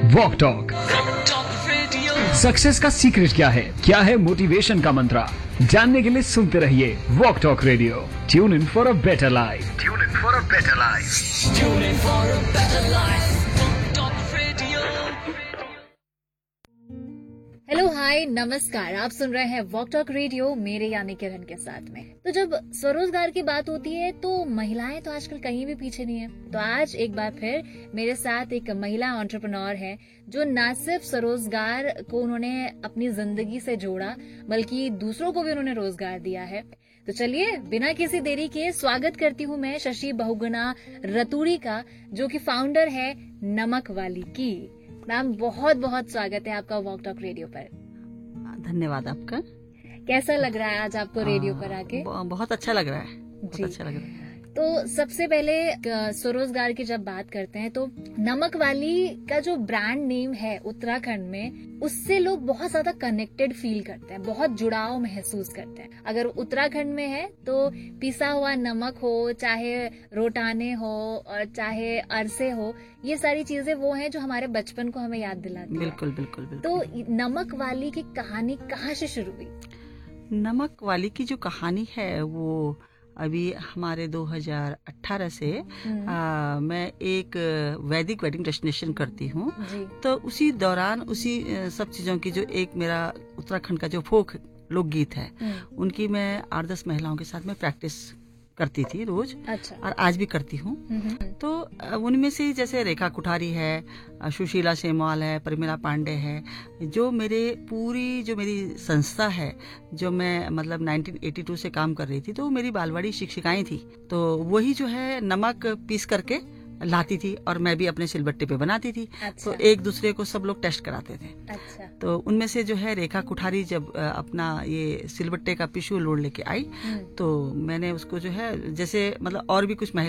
Walk talk. Success का secret क्या है मोटिवेशन का मंत्रा, जानने के लिए सुनते रहिए walk talk radio. Tune in for a better life. Hello hi नमस्कार, आप सुन रहे हैं वॉक टॉक रेडियो मेरे यानी किरण के साथ में। तो जब स्वरोजगार की बात होती है तो महिलाएं तो आजकल कहीं भी पीछे नहीं है। तो आज एक बार फिर मेरे साथ एक महिला एंटरप्रेन्योर है जो न सिर्फ स्वरोजगार को उन्होंने अपनी जिंदगी से जोड़ा बल्कि दूसरों को भी उन्होंने रोजगार दिया है। तो चलिए बिना किसी देरी के स्वागत करती हूँ मैं शशि बहुगुणा रतूड़ी का, जो कि फाउंडर है नमक वाली की। मैम बहुत बहुत स्वागत है आपका वॉक टॉक रेडियो पर। धन्यवाद आपका। कैसा लग रहा है आज आपको रेडियो पर आके? बहुत अच्छा लग रहा है, बहुत अच्छा लग रहा है। तो सबसे पहले स्वरोजगार की जब बात करते हैं तो नमक वाली का जो ब्रांड नेम है उत्तराखंड में, उससे लोग बहुत ज्यादा कनेक्टेड फील करते हैं, बहुत जुड़ाव महसूस करते हैं। अगर उत्तराखंड में है तो पिसा हुआ नमक हो, चाहे रोटाने हो और चाहे अरसे हो, ये सारी चीजें वो हैं जो हमारे बचपन को हमें याद दिलाती है। बिल्कुल बिल्कुल बिल्कुल। तो नमक वाली की कहानी कहाँ से शुरू हुई? नमक वाली की जो कहानी है वो अभी हमारे 2018 से मैं एक वैदिक वेडिंग डेस्टिनेशन करती हूँ। तो उसी दौरान उसी सब चीजों की जो एक मेरा उत्तराखंड का जो फोक लोकगीत है उनकी मैं 8-10 महिलाओं के साथ में प्रैक्टिस करती थी रोज। अच्छा। और आज भी करती हूँ। तो उनमें से जैसे रेखा कुठारी है, सुशीला सेमवाल है, परिमला पांडे है, जो मेरी संस्था है, जो मैं मतलब 1982 से काम कर रही थी, तो मेरी बालवाड़ी शिक्षिकाएं थी। तो वही जो है नमक पीस करके लाती थी और मैं भी अपने सिलबट्टे पे बनाती थी। अच्छा। तो एक दूसरे को सब लोग टेस्ट कराते थे। अच्छा। तो उनमें से जो है रेखा कुठारी जब अपना ये सिलबट्टे का पिशू लोड लेके आई, तो मैंने उसको जो है जैसे मतलब और भी कुछ महिला